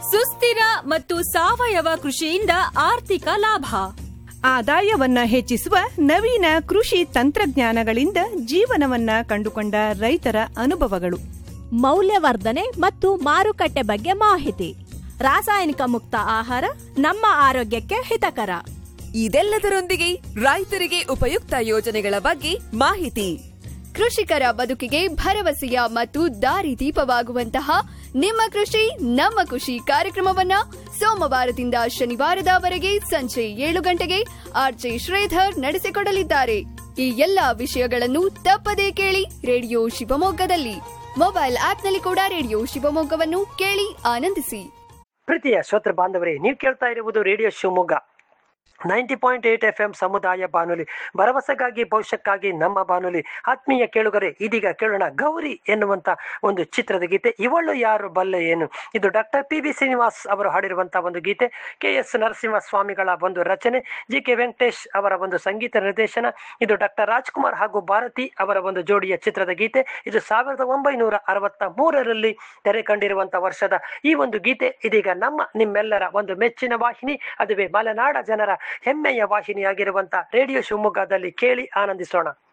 ಸುಸ್ಥಿರ ಮತ್ತು ಸಾವಯವ ಕೃಷಿಯಿಂದ ಆರ್ಥಿಕ ಲಾಭ, ಆದಾಯವನ್ನ ಹೆಚ್ಚಿಸುವ ನವೀನ ಕೃಷಿ ತಂತ್ರಜ್ಞಾನಗಳಿಂದ ಜೀವನವನ್ನ ಕಂಡುಕೊಂಡ ರೈತರ ಅನುಭವಗಳು, ಮೌಲ್ಯವರ್ಧನೆ ಮತ್ತು ಮಾರುಕಟ್ಟೆ ಬಗ್ಗೆ ಮಾಹಿತಿ, ರಾಸಾಯನಿಕ ಮುಕ್ತ ಆಹಾರ ನಮ್ಮ ಆರೋಗ್ಯಕ್ಕೆ ಹಿತಕರ. ಇದೆಲ್ಲದರೊಂದಿಗೆ ರೈತರಿಗೆ ಉಪಯುಕ್ತ ಯೋಜನೆಗಳ ಬಗ್ಗೆ ಮಾಹಿತಿ, ಕೃಷಿಕರ ಬದುಕಿಗೆ ಭರವಸೆಯ ಮತ್ತು ದಾರಿದೀಪವಾಗುವಂತಹ ನಿಮ್ಮ ಕೃಷಿ ನಮ್ಮ ಖುಷಿ ಕಾರ್ಯಕ್ರಮವನ್ನ ಸೋಮವಾರದಿಂದ ಶನಿವಾರದವರೆಗೆ ಸಂಜೆ 7 ಗಂಟೆಗೆ ಆರ್ಜೆ ಶ್ರೀಧರ್ ನಡೆಸಿಕೊಡಲಿದ್ದಾರೆ. ಈ ಎಲ್ಲಾ ವಿಷಯಗಳನ್ನು ತಪ್ಪದೇ ಕೇಳಿ ರೇಡಿಯೋ ಶಿವಮೊಗ್ಗದಲ್ಲಿ. ಮೊಬೈಲ್ ಆಪ್ನಲ್ಲಿ ಕೂಡ ರೇಡಿಯೋ ಶಿವಮೊಗ್ಗವನ್ನು ಕೇಳಿ ಆನಂದಿಸಿ. ಪ್ರೀತಿಯ ಶ್ರೋತೃ ಬಾಂಧವರೇ, ನೀವು ಕೇಳ್ತಾ ಇರುವುದು ರೇಡಿಯೋ ಶಿವಮೊಗ್ಗ 90.8 FM ಸಮುದಾಯ ಬಾನುಲಿ, ಭರವಸೆಗಾಗಿ ಭವಿಷ್ಯಕ್ಕಾಗಿ ನಮ್ಮ ಬಾನುಲಿ. ಆತ್ಮೀಯ ಕೇಳುಗರೆ, ಇದೀಗ ಕೇಳೋಣ ಗೌರಿ ಎನ್ನುವಂತ ಒಂದು ಚಿತ್ರದ ಗೀತೆ. ಇವಳು ಯಾರು ಬಲ್ಲೆ ಏನು. ಇದು ಡಾಕ್ಟರ್ ಪಿ ಬಿ ಶ್ರೀನಿವಾಸ್ ಅವರು ಹಾಡಿರುವಂತಹ ಒಂದು ಗೀತೆ. KS ನರಸಿಂಹ ಸ್ವಾಮಿಗಳ ಒಂದು ರಚನೆ, JK ವೆಂಕಟೇಶ್ ಅವರ ಒಂದು ಸಂಗೀತ ನಿರ್ದೇಶನ. ಇದು ಡಾಕ್ಟರ್ ರಾಜ್ಕುಮಾರ್ ಹಾಗೂ ಭಾರತಿ ಅವರ ಒಂದು ಜೋಡಿಯ ಚಿತ್ರದ ಗೀತೆ. ಇದು 1963ರಲ್ಲಿ ತೆರೆ ಕಂಡಿರುವಂತಹ ವರ್ಷದ ಈ ಒಂದು ಗೀತೆ ಇದೀಗ ನಿಮ್ಮೆಲ್ಲರ ಒಂದು ಮೆಚ್ಚಿನ ವಾಹಿನಿ, ಅದುವೇ ಮಲೆನಾಡ ಜನರ ಹೆಮ್ಮೆಯ ವಾಹಿನಿಯಾಗಿರುವಂತಹ ರೇಡಿಯೋ ಶಿವಮೊಗ್ಗದಲ್ಲಿ ಕೇಳಿ ಆನಂದಿಸೋಣ.